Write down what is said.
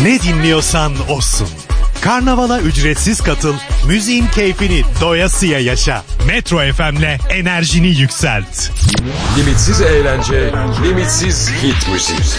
Ne dinliyorsan olsun. Karnavala ücretsiz katıl, müziğin keyfini doyasıya yaşa. Metro FM'le enerjini yükselt. Limitsiz eğlence, limitsiz hit müzik.